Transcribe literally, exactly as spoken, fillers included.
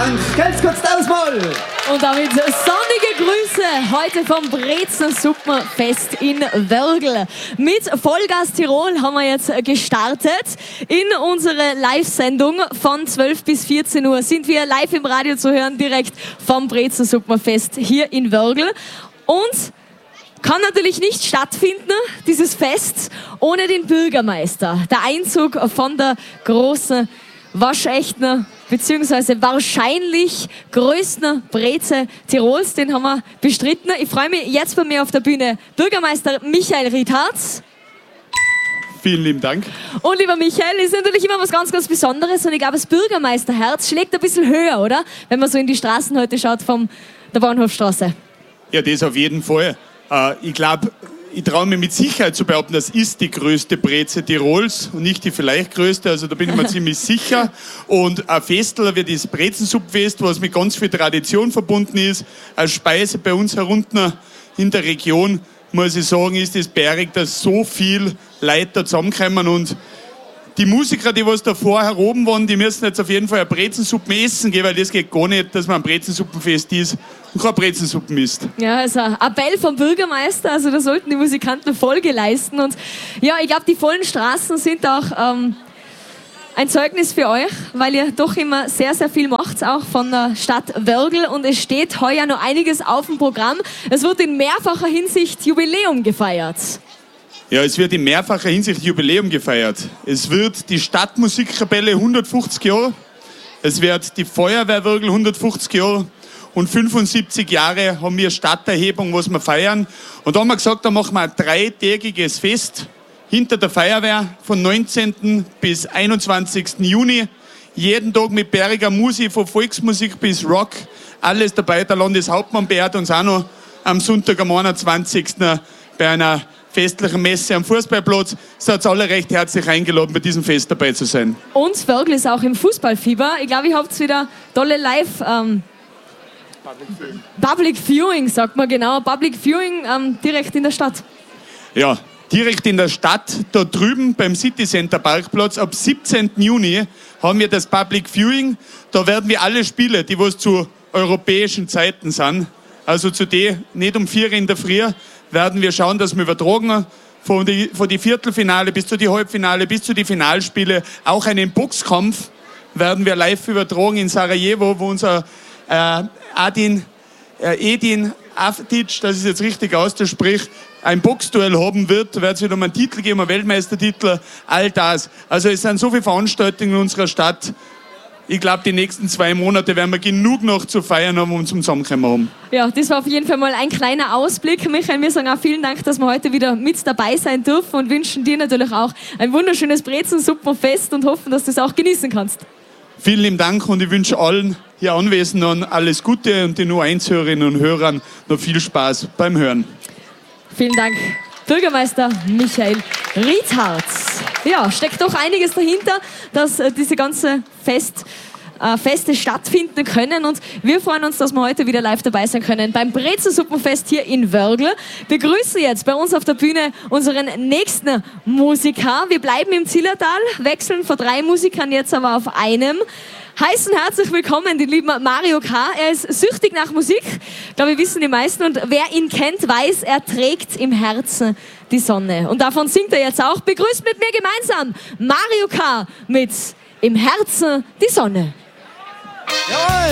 Dank. Ganz kurz das mal. Und damit sonnige Grüße heute vom Brezen Suppenfest in Wörgl. Mit Vollgas Tirol haben wir jetzt gestartet. In unsere Live-Sendung von zwölf bis vierzehn Uhr sind wir live im Radio zu hören, direkt vom Brezen Suppenfest hier in Wörgl. Und kann natürlich nicht stattfinden, dieses Fest, ohne den Bürgermeister. Der Einzug von der großen, waschechten, beziehungsweise wahrscheinlich größten Breze Tirols, den haben wir bestritten. Ich freue mich jetzt bei mir auf der Bühne Bürgermeister Michael Riethartz. Vielen lieben Dank. Und lieber Michael, ist natürlich immer was ganz, ganz Besonderes und ich glaube, das Bürgermeisterherz schlägt ein bisschen höher, oder? Wenn man so in die Straßen heute schaut von der Bahnhofstraße. Ja, das auf jeden Fall. Äh, ich glaube, ich traue mir mit Sicherheit zu behaupten, das ist die größte Breze Tirols und nicht die vielleicht größte, also da bin ich mir ziemlich sicher. Und ein Festel wie das Brezensuppenfest, was mit ganz viel Tradition verbunden ist, als Speise bei uns herunter in der Region, muss ich sagen, ist es beehrigt, dass so viel Leute da zusammenkommen und die Musiker, die was davor heroben waren, die müssen jetzt auf jeden Fall eine Brezensuppen essen gehen, weil das geht gar nicht, dass man ein Brezensuppenfest ist und keine Brezensuppen isst. Ja, also Appell vom Bürgermeister, also da sollten die Musikanten Folge leisten. Und ja, ich glaube, die vollen Straßen sind auch ähm, ein Zeugnis für euch, weil ihr doch immer sehr, sehr viel macht, auch von der Stadt Wörgl. Und es steht heuer noch einiges auf dem Programm. Es wird in mehrfacher Hinsicht Jubiläum gefeiert. Ja, es wird in mehrfacher Hinsicht Jubiläum gefeiert. Es wird die Stadtmusikkapelle hundertfünfzig Jahre, es wird die Feuerwehr Wörgl hundertfünfzig Jahre und fünfundsiebzig Jahre haben wir Stadterhebung, was wir feiern. Und da haben wir gesagt, da machen wir ein dreitägiges Fest hinter der Feuerwehr von neunzehnten bis einundzwanzigsten Juni. Jeden Tag mit bäriger Musik, von Volksmusik bis Rock, alles dabei. Der Landeshauptmann beehrt uns auch noch am Sonntag, am einundzwanzigsten bei einer festlichen Messe am Fußballplatz. Seid alle recht herzlich eingeladen, bei diesem Fest dabei zu sein. Und Wörgl ist auch im Fußballfieber. Ich glaube, ihr habt wieder tolle Live... Ähm, Public Viewing. Public Viewing, sagt man genau. Public Viewing ähm, direkt in der Stadt. Ja, direkt in der Stadt, da drüben beim City Center Parkplatz. Ab siebzehnten Juni haben wir das Public Viewing. Da werden wir alle Spiele, die was zu europäischen Zeiten sind, also zu denen nicht um vier in der Früh, werden wir schauen, dass wir übertragen, von die, von die Viertelfinale bis zu die Halbfinale, bis zu die Finalspiele. Auch einen Boxkampf werden wir live übertragen in Sarajevo, wo unser äh, Adin, äh, Edin Avdic, das ist jetzt richtig auszusprechen, ein Boxduell haben wird. Da wird es wieder um einen Titel geben, einen Weltmeistertitel, all das. Also es sind so viele Veranstaltungen in unserer Stadt. Ich glaube, die nächsten zwei Monate werden wir genug noch zu feiern haben und zum Zusammenkommen haben. Ja, das war auf jeden Fall mal ein kleiner Ausblick. Michael, wir sagen auch vielen Dank, dass wir heute wieder mit dabei sein dürfen und wünschen dir natürlich auch ein wunderschönes Brezensuppenfest und hoffen, dass du es auch genießen kannst. Vielen lieben Dank und ich wünsche allen hier Anwesenden alles Gute und den U eins Hörerinnen und Hörern noch viel Spaß beim Hören. Vielen Dank, Bürgermeister Michael Riethartz. Ja, steckt doch einiges dahinter, dass äh, diese ganze Fest, äh, Feste stattfinden können und wir freuen uns, dass wir heute wieder live dabei sein können beim Brezensuppenfest hier in Wörgl. Wir begrüßen jetzt bei uns auf der Bühne unseren nächsten Musiker. Wir bleiben im Zillertal, wechseln von drei Musikern jetzt aber auf einem. Heißen herzlich willkommen den lieben Mario K. Er ist süchtig nach Musik, ich glaube, wir wissen die meisten. Und wer ihn kennt, weiß, er trägt im Herzen die Sonne. Und davon singt er jetzt auch. Begrüßt mit mir gemeinsam Mario K. mit Im Herzen die Sonne.